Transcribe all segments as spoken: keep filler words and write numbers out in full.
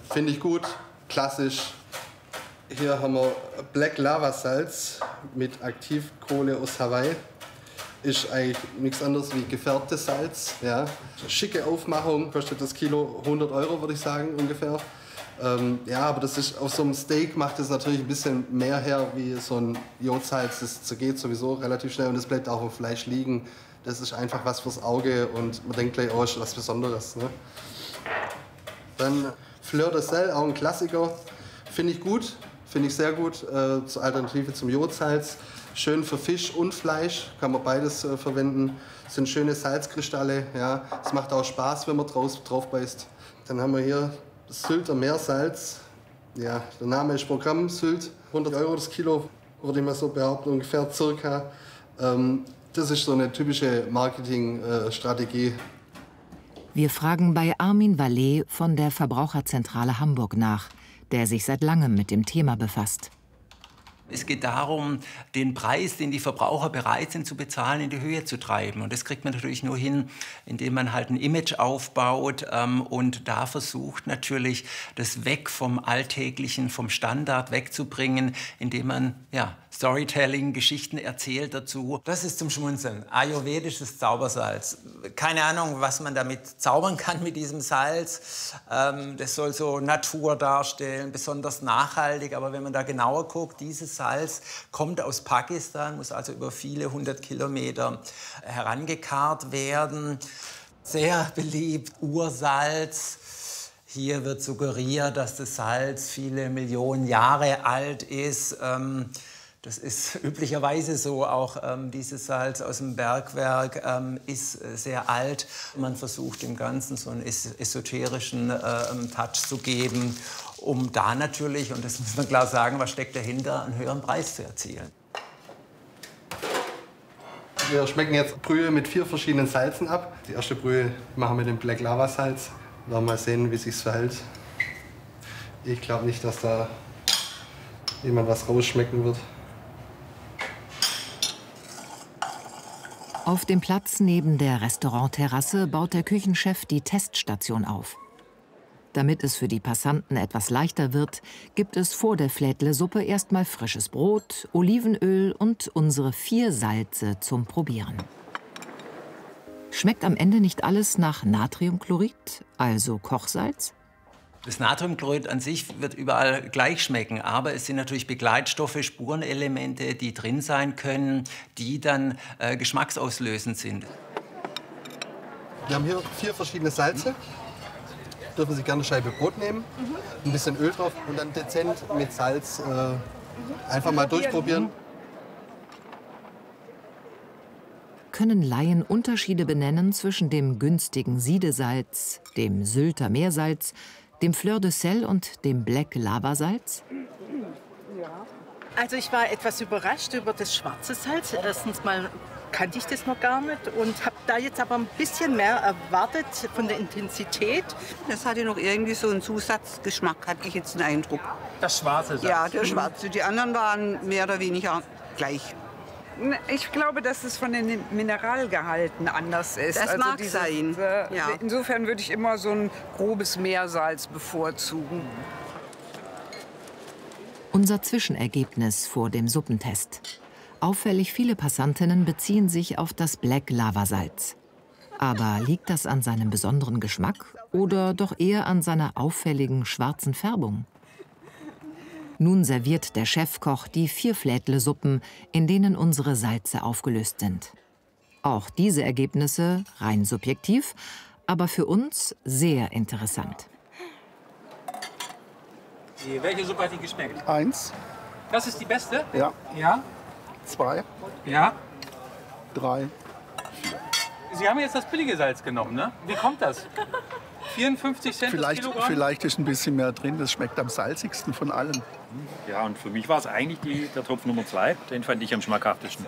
Finde ich gut, klassisch. Hier haben wir Black Lava Salz mit Aktivkohle aus Hawaii. Ist eigentlich nichts anderes wie gefärbtes Salz. Ja. Schicke Aufmachung, kostet das Kilo hundert Euro, würde ich sagen, ungefähr. Ähm, ja, aber das ist, auf so einem Steak macht es natürlich ein bisschen mehr her wie so ein Jodsalz. Das zergeht sowieso relativ schnell und es bleibt auch im Fleisch liegen. Das ist einfach was fürs Auge und man denkt gleich, oh, ist was Besonderes. Ne? Dann Fleur de Sel, auch ein Klassiker. Finde ich gut, finde ich sehr gut. Äh, zur Alternative zum Jodsalz. Schön für Fisch und Fleisch, kann man beides äh, verwenden. Das sind schöne Salzkristalle. Ja. Es macht auch Spaß, wenn man drauf, drauf beißt. Dann haben wir hier das Sylter Meersalz. Ja, der Name ist Programm, Sylt. hundert Euro das Kilo, würde ich mal so behaupten, ungefähr circa. Ähm, das ist so eine typische Marketingstrategie. Wir fragen bei Armin Vallet von der Verbraucherzentrale Hamburg nach, der sich seit langem mit dem Thema befasst. Es geht darum, den Preis, den die Verbraucher bereit sind zu bezahlen, in die Höhe zu treiben. Und das kriegt man natürlich nur hin, indem man halt ein Image aufbaut ähm, und da versucht natürlich, das weg vom Alltäglichen, vom Standard wegzubringen, indem man ja, Storytelling, Geschichten erzählt dazu. Das ist zum Schmunzeln. Ayurvedisches Zaubersalz. Keine Ahnung, was man damit zaubern kann mit diesem Salz. Ähm, das soll so Natur darstellen, besonders nachhaltig. Aber wenn man da genauer guckt, dieses Salz kommt aus Pakistan, muss also über viele hundert Kilometer herangekarrt werden. Sehr beliebt, Ursalz. Hier wird suggeriert, dass das Salz viele Millionen Jahre alt ist. Ähm, Das ist üblicherweise so. Auch ähm, dieses Salz aus dem Bergwerk ähm, ist äh, sehr alt. Man versucht dem Ganzen so einen es esoterischen äh, Touch zu geben, um da natürlich, und das muss man klar sagen, was steckt dahinter, einen höheren Preis zu erzielen. Wir schmecken jetzt Brühe mit vier verschiedenen Salzen ab. Die erste Brühe machen wir mit dem Black Lava Salz. Wir werden mal sehen, wie es sich verhält. Ich glaube nicht, dass da jemand was rausschmecken wird. Auf dem Platz neben der Restaurantterrasse baut der Küchenchef die Teststation auf. Damit es für die Passanten etwas leichter wird, gibt es vor der Flädle-Suppe erstmal frisches Brot, Olivenöl und unsere vier Salze zum Probieren. Schmeckt am Ende nicht alles nach Natriumchlorid, also Kochsalz? Das Natriumchlorid an sich wird überall gleich schmecken, aber es sind natürlich Begleitstoffe, Spurenelemente, die drin sein können, die dann äh, geschmacksauslösend sind. Wir haben hier vier verschiedene Salze. Dürfen Sie gerne eine Scheibe Brot nehmen, ein bisschen Öl drauf und dann dezent mit Salz äh, einfach mal durchprobieren. Können Laien Unterschiede benennen zwischen dem günstigen Siedesalz, dem Sylter Meersalz, dem Fleur de Sel und dem Black Lava Salz? Also ich war etwas überrascht über das schwarze Salz. Erstens mal kannte ich das noch gar nicht und habe da jetzt aber ein bisschen mehr erwartet von der Intensität. Das hatte noch irgendwie so einen Zusatzgeschmack, hatte ich jetzt den Eindruck. Das schwarze Salz? Ja, der schwarze. Die anderen waren mehr oder weniger gleich. Ich glaube, dass es von den Mineralgehalten anders ist. Das also mag dieses, sein. Äh, ja. Insofern würde ich immer so ein grobes Meersalz bevorzugen. Unser Zwischenergebnis vor dem Suppentest. Auffällig viele Passantinnen beziehen sich auf das Black Lava Salz. Aber liegt das an seinem besonderen Geschmack oder doch eher an seiner auffälligen schwarzen Färbung? Nun serviert der Chefkoch die vier Flädle-Suppen, in denen unsere Salze aufgelöst sind. Auch diese Ergebnisse rein subjektiv, aber für uns sehr interessant. Welche Suppe hat Ihnen geschmeckt? Eins. Das ist die beste? Ja. Ja? Zwei. Ja? Drei. Sie haben jetzt das billige Salz genommen, ne? Wie kommt das? vierundfünfzig Cent Vielleicht, das Kilogramm? vielleicht ist ein bisschen mehr drin. Das schmeckt am salzigsten von allen. Ja, und für mich war es eigentlich die, der Topf Nummer zwei. Den fand ich am schmackhaftesten.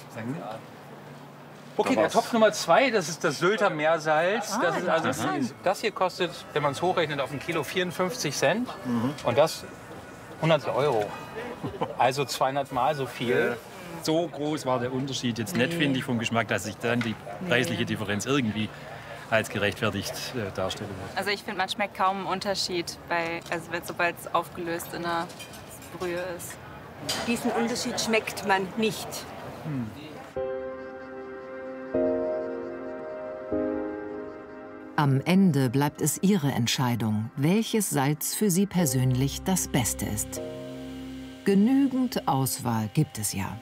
Okay, der Topf Nummer zwei, das ist das Sylter Meersalz. Das, ist also, das hier kostet, wenn man es hochrechnet, auf ein Kilo vierundfünfzig Cent. Mhm. Und das hundert Euro. Also zweihundert Mal so viel. So groß war der Unterschied jetzt nicht, finde ich, vom Geschmack, dass sich dann die preisliche Differenz irgendwie als gerechtfertigt äh, darstellen würde. Also ich finde, man schmeckt kaum einen Unterschied, bei, also sobald es aufgelöst in der Brühe ist. Diesen Unterschied schmeckt man nicht. Hm. Am Ende bleibt es Ihre Entscheidung, welches Salz für Sie persönlich das Beste ist. Genügend Auswahl gibt es ja.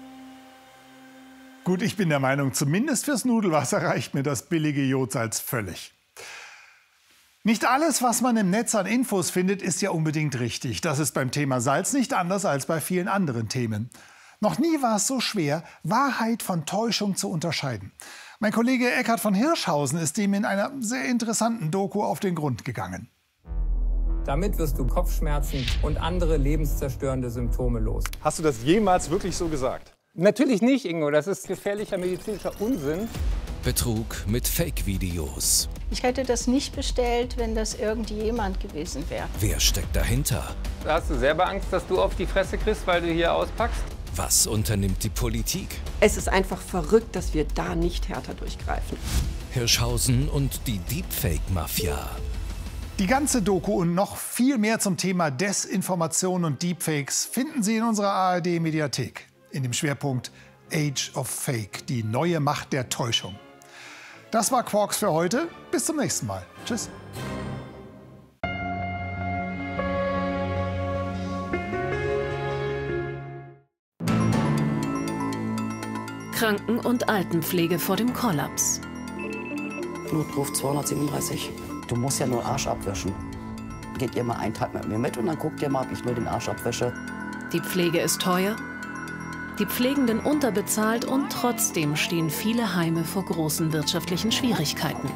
Gut, ich bin der Meinung, zumindest fürs Nudelwasser reicht mir das billige Jodsalz völlig. Nicht alles, was man im Netz an Infos findet, ist ja unbedingt richtig. Das ist beim Thema Salz nicht anders als bei vielen anderen Themen. Noch nie war es so schwer, Wahrheit von Täuschung zu unterscheiden. Mein Kollege Eckhard von Hirschhausen ist dem in einer sehr interessanten Doku auf den Grund gegangen. Damit wirst du Kopfschmerzen und andere lebenszerstörende Symptome los. Hast du das jemals wirklich so gesagt? Natürlich nicht, Ingo. Das ist gefährlicher medizinischer Unsinn. Betrug mit Fake-Videos. Ich hätte das nicht bestellt, wenn das irgendjemand gewesen wäre. Wer steckt dahinter? Hast du selber Angst, dass du auf die Fresse kriegst, weil du hier auspackst? Was unternimmt die Politik? Es ist einfach verrückt, dass wir da nicht härter durchgreifen. Hirschhausen und die Deepfake-Mafia. Die ganze Doku und noch viel mehr zum Thema Desinformation und Deepfakes finden Sie in unserer A R D-Mediathek. In dem Schwerpunkt Age of Fake, die neue Macht der Täuschung. Das war Quarks für heute. Bis zum nächsten Mal. Tschüss. Kranken- und Altenpflege vor dem Kollaps. Notruf zweihundertsiebenunddreißig. Du musst ja nur Arsch abwischen. Geht ihr mal einen Tag mit mir mit und dann guckt ihr mal, ob ich nur den Arsch abwäsche. Die Pflege ist teuer, die Pflegenden unterbezahlt und trotzdem stehen viele Heime vor großen wirtschaftlichen Schwierigkeiten.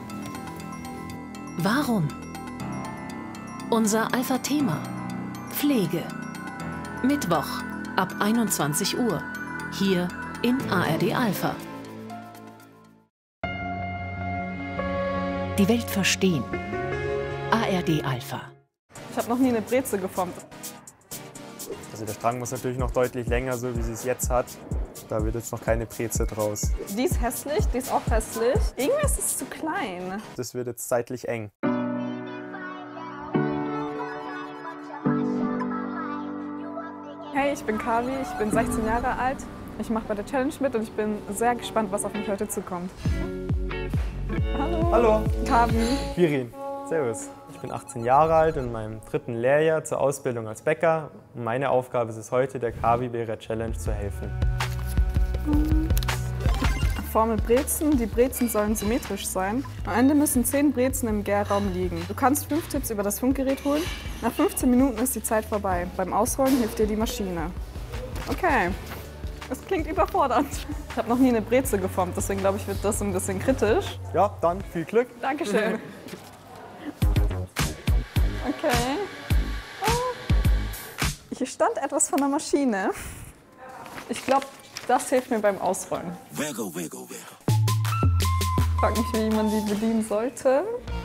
Warum? Unser Alpha-Thema: Pflege. Mittwoch ab einundzwanzig Uhr. Hier in A R D Alpha. Die Welt verstehen. A R D Alpha. Ich habe noch nie eine Brezel geformt. Also der Strang muss natürlich noch deutlich länger, so wie sie es jetzt hat. Da wird jetzt noch keine Brezel draus. Die ist hässlich, die ist auch hässlich. Irgendwie ist es zu klein. Das wird jetzt zeitlich eng. Hey, ich bin Kavi, ich bin sechzehn Jahre alt. Ich mache bei der Challenge mit und ich bin sehr gespannt, was auf mich heute zukommt. Hallo. Hallo. Kavi. Virin. Servus. Ich bin achtzehn Jahre alt und in meinem dritten Lehrjahr zur Ausbildung als Bäcker. Und meine Aufgabe ist es heute, der Kavi bei ihrer Challenge zu helfen. Formel Brezen. Die Brezen sollen symmetrisch sein. Am Ende müssen zehn Brezen im Gärraum liegen. Du kannst fünf Tipps über das Funkgerät holen. Nach fünfzehn Minuten ist die Zeit vorbei. Beim Ausrollen hilft dir die Maschine. Okay. Das klingt überfordernd. Ich habe noch nie eine Brezel geformt, deswegen glaube ich, wird das ein bisschen kritisch. Ja, dann viel Glück. Dankeschön. Okay. Hier stand etwas von der Maschine. Ich glaube, das hilft mir beim Ausrollen. Wiggle, wiggle, wiggle. Ich frage mich, wie man die bedienen sollte.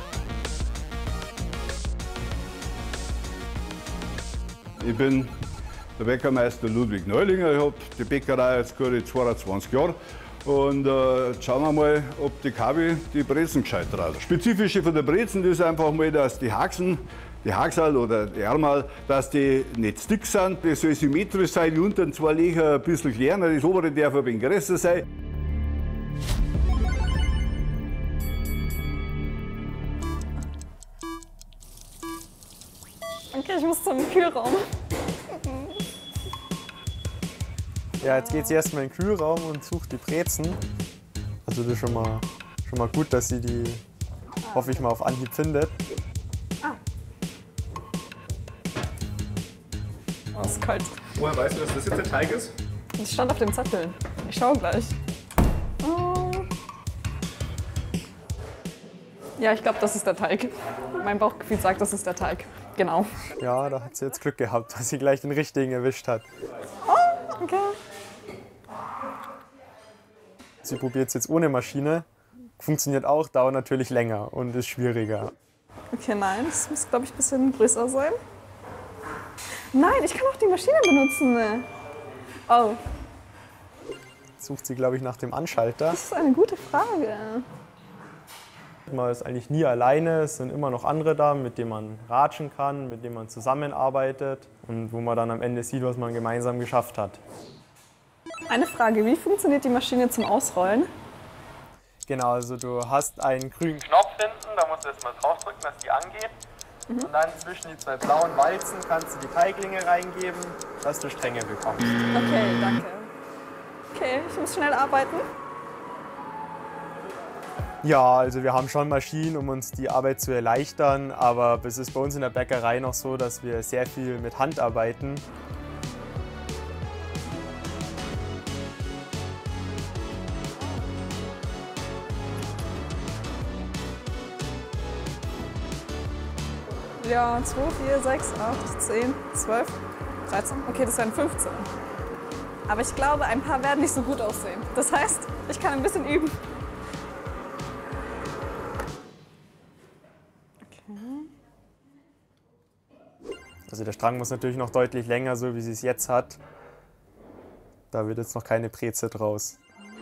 Ich bin der Bäckermeister Ludwig Neulinger. Ich habe die Bäckerei jetzt gute zweiundzwanzig Jahre. Und äh, jetzt schauen wir mal, ob die Kavi die Brezen gescheit traut. Das Spezifische von der Brezen ist einfach mal, dass die Haxen, die Haxal oder die Ärmel, dass die nicht dick sind. Das soll symmetrisch sein, die unteren zwei Löcher ein bisschen kleiner, das obere darf ein wenig größer sein. Okay, ich muss zum Kühlraum. Ja, jetzt geht sie erstmal in den Kühlraum und sucht die Brezen. Also das ist schon mal, schon mal gut, dass sie die, hoffe ich mal, auf Anhieb findet. Ah. Oh, ist kalt. Woher weißt du, dass das jetzt der Teig ist? Das stand auf dem Zettel. Ich schaue gleich. Oh. Ja, ich glaube, das ist der Teig. Mein Bauchgefühl sagt, das ist der Teig. Genau. Ja, da hat sie jetzt Glück gehabt, dass sie gleich den richtigen erwischt hat. Oh, okay. Sie probiert es jetzt ohne Maschine. Funktioniert auch, dauert natürlich länger und ist schwieriger. Okay, nein, das muss, glaube ich, ein bisschen größer sein. Nein, ich kann auch die Maschine benutzen. Oh. Jetzt sucht sie, glaube ich, nach dem Anschalter. Das ist eine gute Frage. Man ist eigentlich nie alleine, es sind immer noch andere da, mit denen man ratschen kann, mit denen man zusammenarbeitet und wo man dann am Ende sieht, was man gemeinsam geschafft hat. Eine Frage, wie funktioniert die Maschine zum Ausrollen? Genau, also du hast einen grünen Knopf hinten, da musst du erstmal draufdrücken, dass die angeht. Mhm. Und dann zwischen die zwei blauen Walzen kannst du die Teiglinge reingeben, dass du Stränge bekommst. Okay, danke. Okay, ich muss schnell arbeiten. Ja, also wir haben schon Maschinen, um uns die Arbeit zu erleichtern, aber es ist bei uns in der Bäckerei noch so, dass wir sehr viel mit Hand arbeiten. Ja, zwei, vier, sechs, acht, zehn, zwölf, dreizehn. Okay, das wären fünfzehn. Aber ich glaube, ein paar werden nicht so gut aussehen. Das heißt, ich kann ein bisschen üben. Okay. Also der Strang muss natürlich noch deutlich länger, so wie sie es jetzt hat. Da wird jetzt noch keine Breze draus.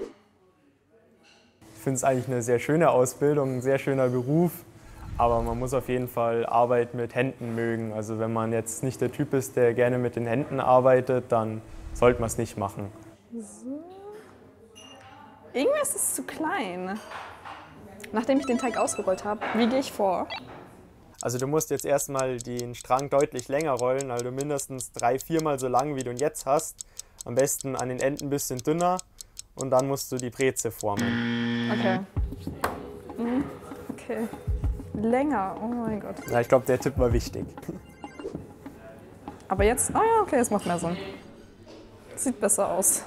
Ich finde es eigentlich eine sehr schöne Ausbildung, ein sehr schöner Beruf. Aber man muss auf jeden Fall Arbeit mit Händen mögen. Also wenn man jetzt nicht der Typ ist, der gerne mit den Händen arbeitet, dann sollte man es nicht machen. So. Irgendwie ist es zu klein. Nachdem ich den Teig ausgerollt habe, wie gehe ich vor? Also du musst jetzt erstmal den Strang deutlich länger rollen, also mindestens drei, viermal so lang, wie du ihn jetzt hast. Am besten an den Enden ein bisschen dünner und dann musst du die Breze formen. Okay. Mhm. Okay. Länger, oh mein Gott. Ja, ich glaube, der Tipp war wichtig. Aber jetzt, ah ja, okay, es macht mehr Sinn. Sieht besser aus.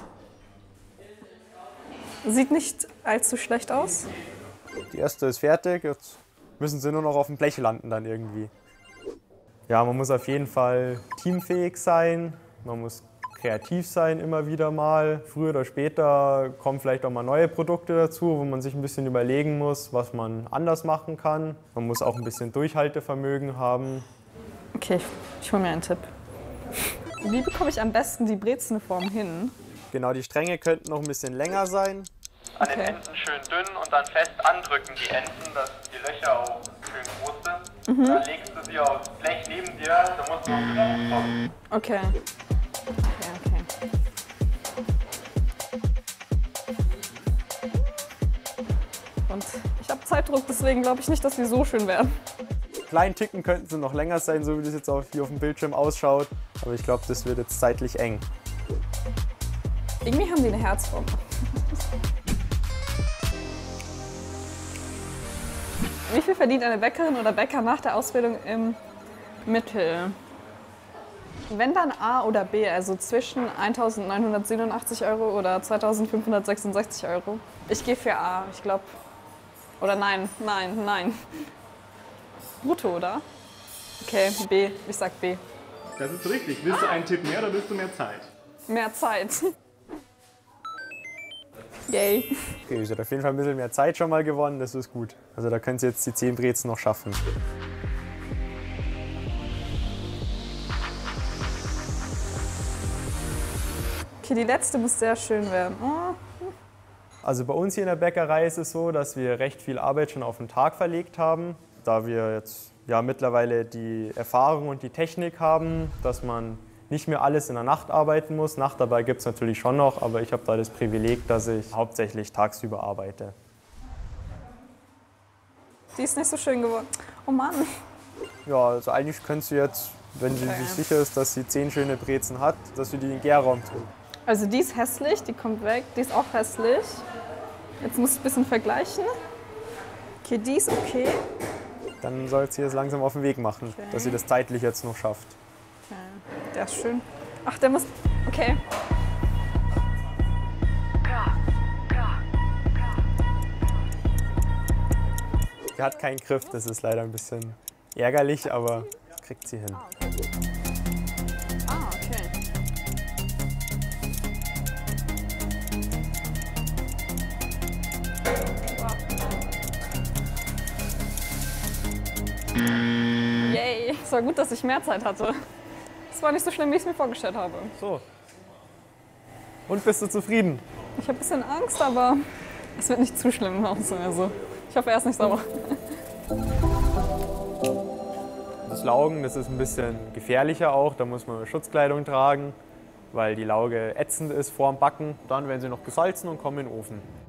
Sieht nicht allzu schlecht aus. Die erste ist fertig, jetzt müssen sie nur noch auf dem Blech landen dann irgendwie. Ja, man muss auf jeden Fall teamfähig sein, man muss kreativ sein immer wieder mal. Früher oder später kommen vielleicht auch mal neue Produkte dazu, wo man sich ein bisschen überlegen muss, was man anders machen kann. Man muss auch ein bisschen Durchhaltevermögen haben. Okay, ich hole mir einen Tipp. Wie bekomme ich am besten die Brezenform hin? Genau, die Stränge könnten noch ein bisschen länger sein. An den Enden schön dünn und dann fest andrücken die Enden, dass die Löcher auch schön groß sind. Mhm. Dann legst du sie aufs Blech neben dir, da musst du noch wieder hochkommen. Okay. Okay, okay. Und ich habe Zeitdruck, deswegen glaube ich nicht, dass die so schön werden. Kleinen Ticken könnten sie noch länger sein, so wie das jetzt auch hier auf dem Bildschirm ausschaut. Aber ich glaube, das wird jetzt zeitlich eng. Irgendwie haben die eine Herzform. Wie viel verdient eine Bäckerin oder Bäcker nach der Ausbildung im Mittel? Wenn dann A oder B, also zwischen eintausendneunhundertsiebenundachtzig Euro oder zweitausendfünfhundertsechsundsechzig Euro. Ich gehe für A, ich glaube. Oder nein, nein, nein. Brutto, oder? Okay, B, ich sag B. Das ist richtig. Willst du einen Tipp mehr oder willst du mehr Zeit? Mehr Zeit. Yay. Okay, sie hat auf jeden Fall ein bisschen mehr Zeit schon mal gewonnen, das ist gut. Also da können sie jetzt die zehn Brezen noch schaffen. Okay, die letzte muss sehr schön werden. Oh. Also bei uns hier in der Bäckerei ist es so, dass wir recht viel Arbeit schon auf den Tag verlegt haben. Da wir jetzt ja mittlerweile die Erfahrung und die Technik haben, dass man nicht mehr alles in der Nacht arbeiten muss. Nachtarbeit gibt es natürlich schon noch, aber ich habe da das Privileg, dass ich hauptsächlich tagsüber arbeite. Die ist nicht so schön geworden. Oh Mann. Ja, also eigentlich könntest du jetzt, wenn sie okay. sich sicher ist, dass sie zehn schöne Brezen hat, dass du die in den Gärraum tust. Also die ist hässlich, die kommt weg, die ist auch hässlich. Jetzt muss ich ein bisschen vergleichen. Okay, die ist okay. Dann soll sie es langsam auf den Weg machen, okay. dass sie das zeitlich jetzt noch schafft. Okay. Der ist schön. Ach, der muss... Okay. Die hat keinen Griff, das ist leider ein bisschen ärgerlich, aber das kriegt sie hin. Ah, okay. Yay! Es war gut, dass ich mehr Zeit hatte. Es war nicht so schlimm, wie ich es mir vorgestellt habe. So. Und bist du zufrieden? Ich habe ein bisschen Angst, aber es wird nicht zu schlimm. Also, Ich hoffe, er ist nicht sauer. Das Laugen, das ist ein bisschen gefährlicher auch. Da muss man Schutzkleidung tragen, weil die Lauge ätzend ist vor dem Backen. Dann werden sie noch gesalzen und kommen in den Ofen.